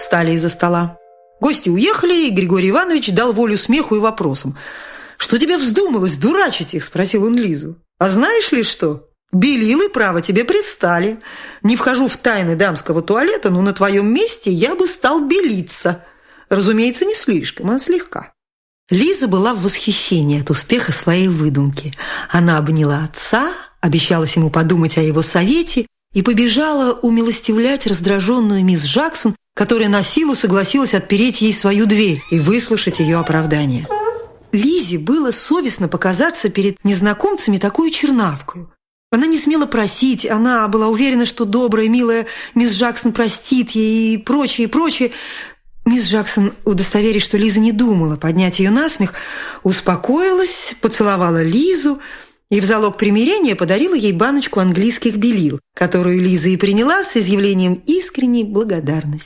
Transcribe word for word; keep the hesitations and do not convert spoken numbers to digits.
встали из-за стола. Гости уехали, и Григорий Иванович дал волю смеху и вопросам. «Что тебе вздумалось дурачить их?» – спросил он Лизу. «А знаешь ли что? Белилы, право, тебе пристали. Не вхожу в тайны дамского туалета, но на твоем месте я бы стал белиться. Разумеется, не слишком, а слегка». Лиза была в восхищении от успеха своей выдумки. Она обняла отца, обещалась ему подумать о его совете и побежала умилостивлять раздраженную мисс Жаксон, которая на силу согласилась отпереть ей свою дверь и выслушать ее оправдание. Лизе было совестно показаться перед незнакомцами такой чернавкою. Она не смела просить, она была уверена, что добрая, милая мисс Жаксон простит ей и прочее, и прочее. Мисс Жаксон, удостоверясь, что Лиза не думала поднять ее на смех, успокоилась, поцеловала Лизу и в залог примирения подарила ей баночку английских белил, которую Лиза и приняла с изъявлением искренней благодарности.